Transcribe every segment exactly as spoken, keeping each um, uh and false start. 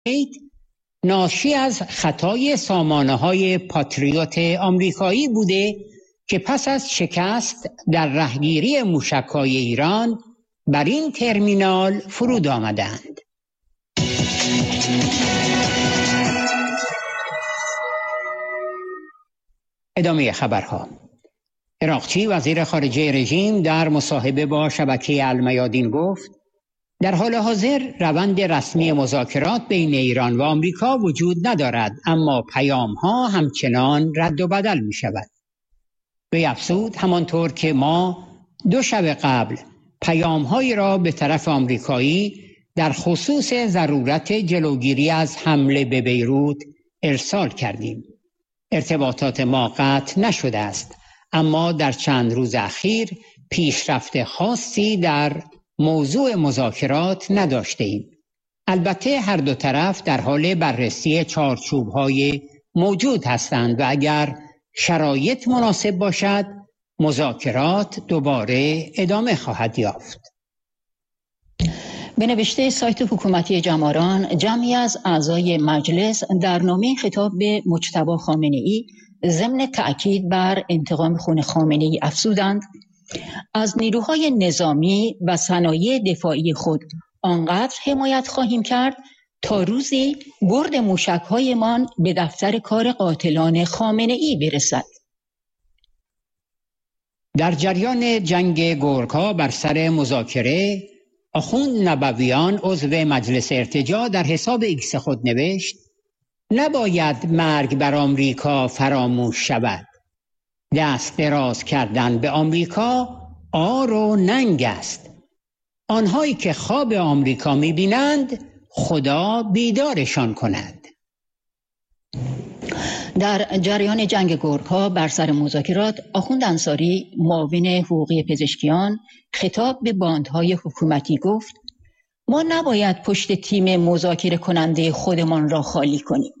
ناشی از خطای سامانه‌های پاتریوت آمریکایی بوده که پس از شکست در رهگیری موشک‌های ایران بر این ترمینال فرود آمدند. ادامه خبرها. عراقچی وزیر خارجه رژیم در مصاحبه با شبکه المیادین گفت در حال حاضر روند رسمی مذاکرات بین ایران و آمریکا وجود ندارد، اما پیام‌ها همچنان رد و بدل می شود. وی افزود همانطور که ما دو شب قبل پیام‌هایی را به طرف آمریکایی در خصوص ضرورت جلوگیری از حمله به بیروت ارسال کردیم. ارتباطات ما قطع نشده است، اما در چند روز اخیر پیشرفت خاصی در موضوع مذاکرات نداشته ایم. البته هر دو طرف در حال بررسی چارچوب‌های موجود هستند و اگر شرایط مناسب باشد مذاکرات دوباره ادامه خواهد یافت. به نوشته سایت حکومتی جماران، جمعی از اعضای مجلس در نامه خطاب به مجتبی خامنه‌ای ضمن تأکید بر انتقام خون خامنه‌ای افزودند از نیروهای نظامی و صنایع دفاعی خود آنقدر حمایت خواهیم کرد تا روزی برد موشک‌هایمان به دفتر کار قاتلان خامنه‌ای برسد. در جریان جنگ گورکا بر سر مذاکره، آخوند نبویان عضو مجلس ارتجاع در حساب ایکس خود نوشت نباید مرگ بر آمریکا فراموش شود. دست دراز کردن به آمریکا عار و ننگ است. آنهایی که خواب آمریکا می‌بینند خدا بیدارشان کند. در جریان جنگ گورکا بر سر مذاکرات، آخوند انصاری معاون حقوقی پزشکیان خطاب به باندهای حکومتی گفت ما نباید پشت تیم مذاکره کننده خودمان را خالی کنیم.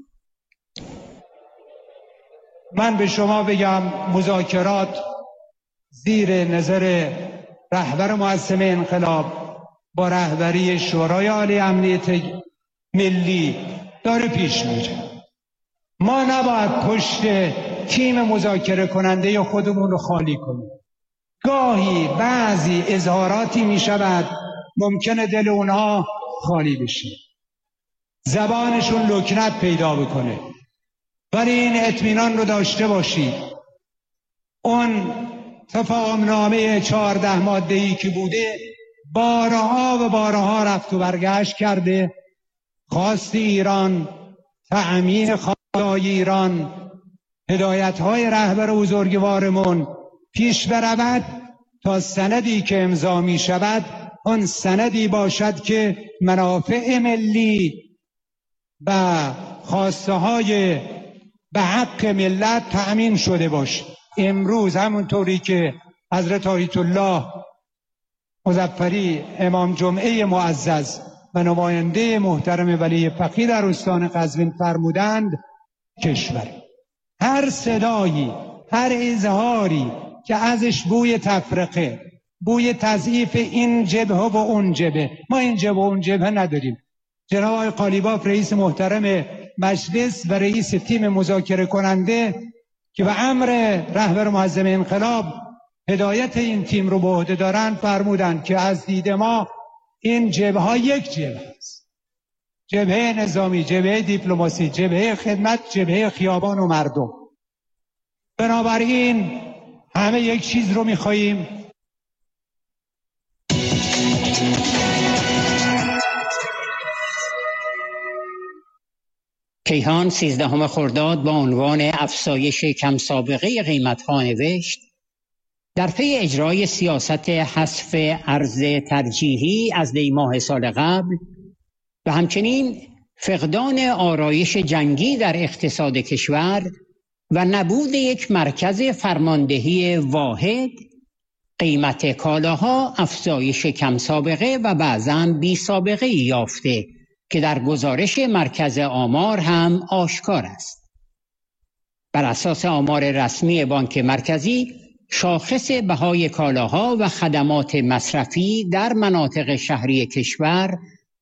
من به شما بگم مذاکرات زیر نظر رهبر مؤسسه انقلاب با رهبری شورای عالی امنیت ملی داره پیش میره. ما نباید پشت تیم مذاکره کننده خودمون رو خالی کنیم. گاهی بعضی اظهاراتی می شود ممکنه دل اونها خالی بشه، زبانشون لکنت پیدا بکنه، ولی این اطمینان رو داشته باشید اون تفاهمنامه چهارده ماده‌ای که بوده بارها و بارها رفت و برگشت کرده. خواست ایران، تأمین خواستای ایران، هدایت‌های رهبر بزرگوارمون پیش برود تا سندی که امضا می شود آن سندی باشد که منافع ملی و خواسته های به حق ملت تأمین شده باشه. امروز همونطوری که حضرت آیت الله مظفری امام جمعه معزز و نماینده محترم ولی فقیه در استان قزوین فرمودند کشور هر صدایی، هر اظهاری که ازش بوی تفرقه، بوی تضعیف این جبهه و اون جبهه، ما این جبهه و اون جبهه نداریم. جناب آقای قالیباف رئیس محترم مجلس و رئیس تیم مذاکره کننده که به امر رهبر معظم انقلاب هدایت این تیم رو به عهده دارند فرمودند که از دید ما این جبهه ها یک جبهه است، جبهه نظامی، جبهه دیپلماسی، جبهه خدمت، جبهه خیابان و مردم. بنابراین همه یک چیز رو می‌خواهیم. کیهان سیزدهم خرداد با عنوان افزایش کم سابقه قیمت‌ها نوشت در پی اجرای سیاست حذف ارز ترجیحی از دی ماه سال قبل و همچنین فقدان آرایش جنگی در اقتصاد کشور و نبود یک مرکز فرماندهی واحد، قیمت کالاها افزایش کم سابقه و بعضاً بی سابقه یافته که در گزارش مرکز آمار هم آشکار است. بر اساس آمار رسمی بانک مرکزی، شاخص بهای کالاها و خدمات مصرفی در مناطق شهری کشور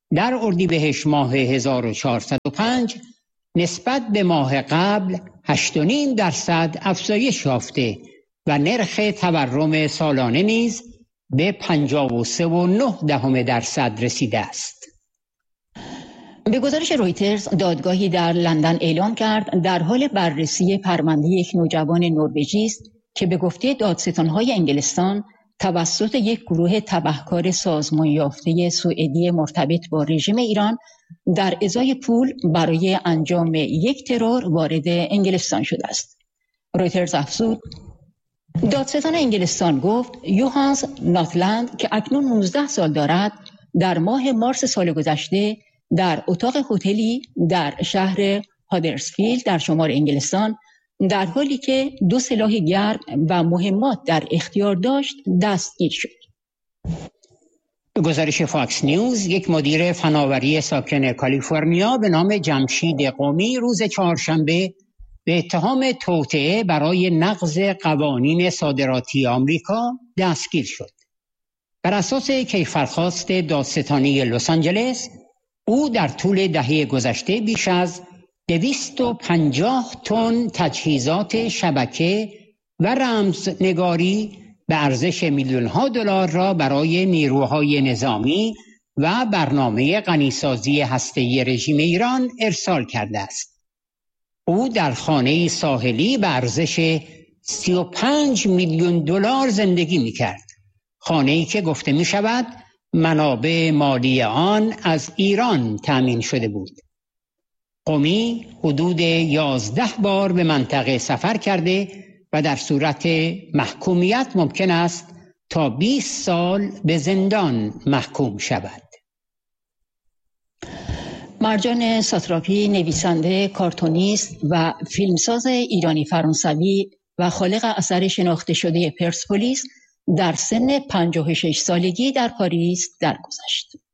در اردیبهشت ماه هزار و چهارصد و پنج نسبت به ماه قبل هشت و نیم درصد افزایش یافته و نرخ تورم سالانه نیز به پنجاه و سه و نه دهم درصد رسیده است. به گزارش رویترز، دادگاهی در لندن اعلام کرد در حال بررسی پرونده یک نوجوان نروژی است که به گفته دادستان‌های انگلستان توسط یک گروه تبهکار سازمان یافته سوئدی مرتبط با رژیم ایران در ازای پول برای انجام یک ترور وارد انگلستان شده است. رویترز افزود: دادستان انگلستان گفت یوهانس ناتلند که اکنون نوزده سال دارد، در ماه مارس سال گذشته در اتاق هتلی در شهر هادرسفیلد در شمال انگلستان در حالی که دو سلاح گرم و مهمات در اختیار داشت دستگیر شد. به گزارش فاکس نیوز، یک مدیر فناوری ساکن کالیفرنیا به نام جمشید قومی روز چهارشنبه به اتهام توطئه برای نقض قوانین صادراتی آمریکا دستگیر شد. بر اساس کیفرخواست دادستانی لس آنجلس، او در طول دهه گذشته بیش از دویست و پنجاه تن تجهیزات شبکه و رمزنگاری به ارزش میلیون‌ها دلار را برای نیروهای نظامی و برنامه غنیسازی هسته‌ای رژیم ایران ارسال کرده است. او در خانه ساحلی به ارزش سی و پنج میلیون دلار زندگی می‌کرد. خانه‌ای که گفته می‌شود منابع مالی آن از ایران تأمین شده بود. قومی حدود یازده بار به منطقه سفر کرده و در صورت محکومیت ممکن است تا بیست سال به زندان محکوم شود. مرجان ساتراپی، نویسنده، کارتونیست و فیلمساز ایرانی فرانسوی و خالق اثر شناخته شده پرسپولیس، در سن پنجاه و شش سالگی در پاریس درگذشت.